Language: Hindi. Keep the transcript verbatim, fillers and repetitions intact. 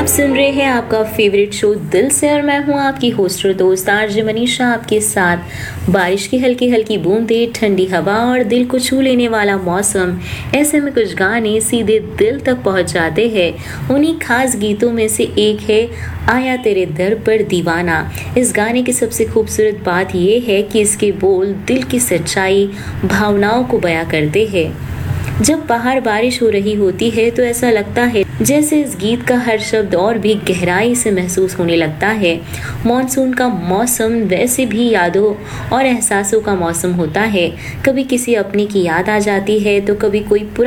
सुन रहे हैं आपका फेवरेट शो दिल से और मैं हूं आपकी होस्ट और दोस्त आरजे मनीषा आपके साथ। बारिश की हल्की हल्की बूंदें, ठंडी हवा और दिल को छू लेने वाला मौसम, ऐसे में कुछ गाने सीधे दिल तक पहुंच जाते हैं। उन्हीं खास गीतों में से एक है आया तेरे दर पर दीवाना। इस गाने की सबसे खूबसूरत बात यह है कि इसके बोल दिल की सच्चाई, भावनाओं को बयां करते हैं। जब बाहर बारिश हो रही होती है तो ऐसा लगता है जैसे इस गीत का हर शब्द और भी गहराई से महसूस होने लगता है। मॉनसून का मौसम वैसे भी यादों और एहसासों का मौसम होता है। कभी किसी अपने की याद आ जाती है तो कभी कोई